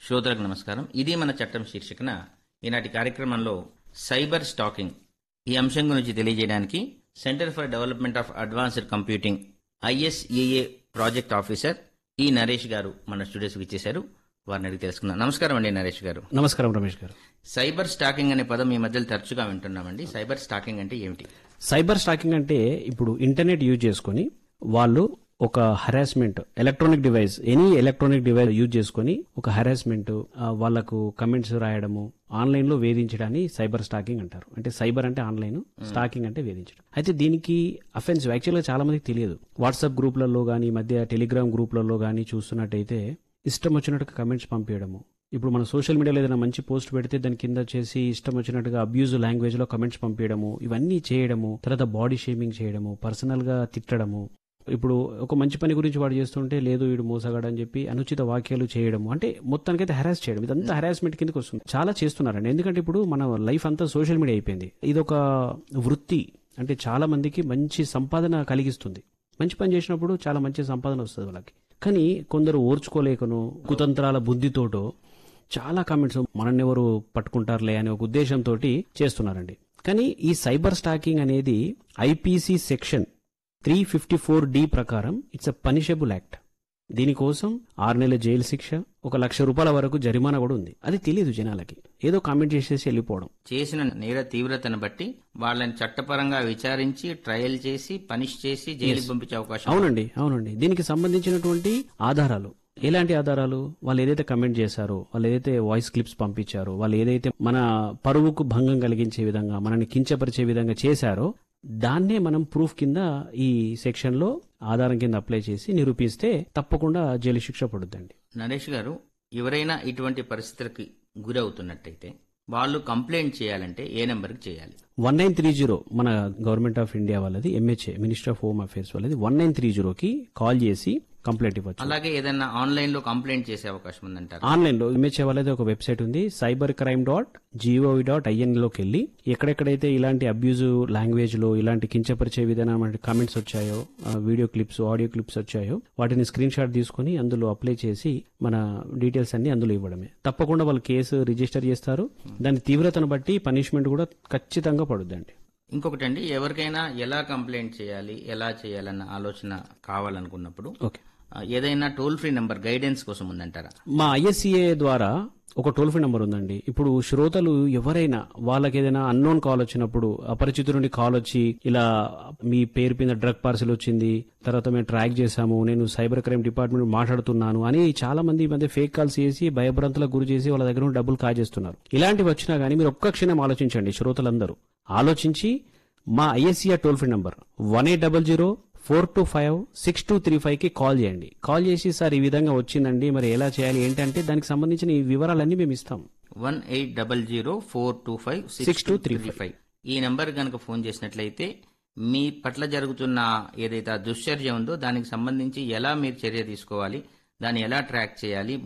శ్రోతలకు నమస్కారం. ఇది మన చట్టం శీర్షికన ఈనాటి కార్యక్రమంలో సైబర్ స్టాకింగ్ ఈ అంశం గురించి తెలియజేయడానికి centre for development of advanced computing ISAA project officer ఈ నరేష్ గారు మన స్టూడియోస్కి ఇచ్చేశారు. వారిని అడిగి తెలుసుకుందాం. నమస్కారం అండి నరేష్ గారు. నమస్కారం రమేష్ గారు. సైబర్ స్టాకింగ్ అనే పదం ఈ మధ్యలో తరచుగా వింటున్నామండి. సైబర్ స్టాకింగ్ అంటే ఏమిటి? సైబర్ స్టాకింగ్ అంటే ఇప్పుడు ఇంటర్నెట్ యూజ్ చేసుకుని వాళ్ళు ఒక harassment electronic device electronic device use చేసుకుని ఒక హరాస్మెంట్ వాళ్లకు కమెంట్స్ రాయడము ఆన్లైన్ లో వేధించడాన్ని సైబర్ స్టాకింగ్ అంటారు. అంటే సైబర్ అంటే ఆన్లైన్, స్టాకింగ్ అంటే వేధించడం. అయితే దీనికి అఫెన్స్ యాక్చువల్ గా చాలా మందికి తెలియదు. వాట్సాప్ గ్రూపులలో గానీ మధ్య టెలిగ్రామ్ గ్రూపులలో గానీ చూస్తున్నట్టయితే ఇష్టం వచ్చినట్టుగా కమెంట్స్ పంపించడము. ఇప్పుడు మన సోషల్ మీడియాలో ఏదైనా మంచి పోస్ట్ పెడితే దాని కింద చేసి ఇష్టం వచ్చినట్టుగా అబ్యూజ్ లాంగ్వేజ్ లో కమెంట్స్ పంపించడము, ఇవన్నీ చేయడము, తర్వాత బాడీ షేమింగ్ చేయడము, పర్సనల్ గా తిట్టడము. ఇప్పుడు ఒక మంచి పని గురించి వాడు చేస్తుంటే లేదు వీడు మోసగాడు అని చెప్పి అనుచిత వాక్యాలు చేయడము, అంటే మొత్తానికైతే హెరాస్ చేయడం. ఇదంతా హెరాస్మెంట్ కిందకి వస్తుంది. చాలా చేస్తున్నారండి. ఎందుకంటే ఇప్పుడు మన లైఫ్ అంతా సోషల్ మీడియా అయిపోయింది. ఇదొక వృత్తి, అంటే చాలా మందికి మంచి సంపాదన కలిగిస్తుంది. మంచి పని చేసినప్పుడు చాలా మంచి సంపాదన వస్తుంది వాళ్ళకి. కానీ కొందరు ఓర్చుకోలేకను కుతంత్రాల బుద్ధితోటో చాలా కామెంట్స్ మనన్నెవరు పట్టుకుంటారులే అనే ఒక ఉద్దేశంతో చేస్తున్నారండి. కానీ ఈ సైబర్ స్టాకింగ్ అనేది IPC సెక్షన్ 354D ప్రకారం ఇట్స్ ఎ పనిషబుల్ యాక్ట్. దీనికోసం 6 నెలల జైలు శిక్ష, ₹1,00,000 వరకు జరిమానా కూడా ఉంది. అది తెలియదు జనాలకి. ఏదో కామెంట్ చేసేసి వెళ్ళిపోవడం. చేసిన నేర తీవ్రతను బట్టి వాళ్ళని చట్టపరంగా విచారించి ట్రయల్ చేసి పనిష్ చేసి జైలుకి పంపించే అవకాశం. అవునండి. దీనికి సంబంధించినటువంటి ఆధారాలు, ఎలాంటి ఆధారాలు? వాళ్ళు ఏదైతే కమెంట్ చేశారో, వాళ్ళు ఏదైతే వాయిస్ క్లిప్స్ పంపించారో, వాళ్ళు ఏదైతే మన పరువుకు భంగం కలిగించే విధంగా, మనని కించపరిచే విధంగా చేశారో దాన్నే మనం ప్రూఫ్ కింద ఈ సెక్షన్ లో ఆధారం కింద అప్లై చేసి నిరూపిస్తే తప్పకుండా జైలు శిక్ష పడుద్దండి. నరేష్ గారు, ఎవరైనా ఇటువంటి పరిస్థితులకి గురవుతున్నట్టయితే వాళ్ళు కంప్లైంట్ చేయాలంటే ఏ నెంబర్కి చేయాలి? 1930 మన గవర్నమెంట్ ఆఫ్ ఇండియా వాళ్ళది, MHA minister of home affairs వాళ్ళది 1930కి కాల్ చేసి కంప్లైంట్ ఇవ్వచ్చు. అలాగే ఏదైనా ఆన్లైన్ లో కంప్లైంట్ చేసే అవకాశం ఉందంటారు? ఆన్లైన్ లో MHA వాళ్ళది ఒక వెబ్సైట్ ఉంది, cybercrime.gov.in లోకి వెళ్ళి ఎక్కడెక్కడైతే ఇలాంటి అబ్యూజ్ లాంగ్వేజ్ లో ఇలాంటి కించపరిచే విధానం కామెంట్స్ వచ్చాయో, వీడియో క్లిప్స్, ఆడియో క్లిప్స్ వచ్చాయో వాటిని స్క్రీన్ షాట్ తీసుకుని అందులో అప్లై చేసి మన డీటెయిల్స్ అన్ని అందులో ఇవ్వడమే. తప్పకుండా వాళ్ళు కేసు రిజిస్టర్ చేస్తారు. దాని తీవ్రతను బట్టి పనిష్మెంట్ కూడా ఖచ్చితంగా పడుద్దండి. ఇంకొకటి అండి, ఎవరికైనా ఎలా కంప్లైంట్ చేయాలి, ఎలా చేయాలన్న ఆలోచన కావాలనుకున్నప్పుడు ఏదైనా టోల్ ఫ్రీ నెంబర్ గైడెన్స్ కోసం ఉందంటారా? మా ISAA ద్వారా ఒక టోల్ ఫ్రీ నెంబర్ ఉందండి. ఇప్పుడు శ్రోతలు ఎవరైనా వాళ్ళకి ఏదైనా అన్నోన్ కాల్ వచ్చినప్పుడు, అపరిచితుడి నుండి కాల్ వచ్చి ఇలా మీ పేరు మీద డ్రగ్ పార్సల్ వచ్చింది, తర్వాత మేము ట్రాక్ చేశాము, నేను సైబర్ క్రైమ్ డిపార్ట్మెంట్ మాట్లాడుతున్నాను అని చాలా మంది ఈ మధ్య ఫేక్ కాల్స్ చేసి భయభ్రాంతులకు గురి చేసి వాళ్ళ దగ్గర నుండి డబ్బులు కాజేస్తున్నారు. ఇలాంటివి వచ్చినా గానీ మీరు ఒక్క క్షణం ఆలోచించండి. శ్రోతలందరూ ఆలోచించి మా ISAA toll free number 1800-425-6235కి call చేయండి. కాల్ చేసి సార్ ఈ విధంగా వచ్చిందండి, మరి ఎలా చేయాలి ఏంటంటే దానికి సంబంధించిన ఈ వివరాలన్నీ మేము ఇస్తాం. 1800-425-6235 ఈ నంబర్ కనుక ఫోన్ చేసినట్లయితే మీ పట్ల జరుగుతున్న ఏదైతే దుశ్చర్య ఉందో దానికి సంబంధించి ఎలా మీరు చర్య తీసుకోవాలి, దాన్ని ఎలా ట్రాక్ చేయాలి,